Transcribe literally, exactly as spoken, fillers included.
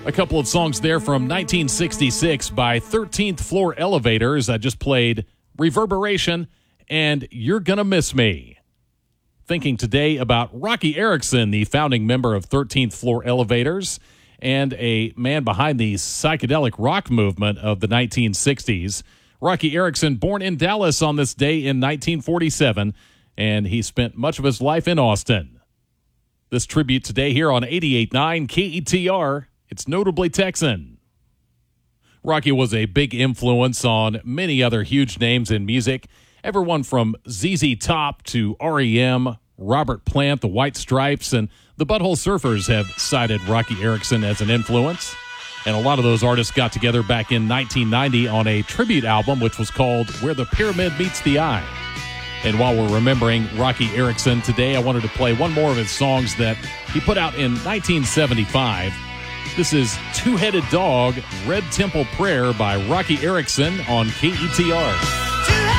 A couple of songs there from nineteen sixty-six by thirteenth Floor Elevators. I just played Reverberation and You're Gonna Miss Me. Thinking today about Rocky Erickson, the founding member of thirteenth Floor Elevators and a man behind the psychedelic rock movement of the nineteen sixties. Rocky Erickson, born in Dallas on this day in nineteen forty-seven, and he spent much of his life in Austin. This tribute today here on eighty-eight point nine K E T R. It's Notably Texan. Rocky was a big influence on many other huge names in music, everyone from Z Z Top to R E M, Robert Plant, the White Stripes, and the Butthole Surfers have cited Rocky Erickson as an influence. And a lot of those artists got together back in nineteen ninety on a tribute album, which was called Where the Pyramid Meets the Eye. And while we're remembering Rocky Erickson today, I wanted to play one more of his songs that he put out in nineteen seventy-five. This is Two-Headed Dog, Red Temple Prayer by Rocky Erickson on K E T R.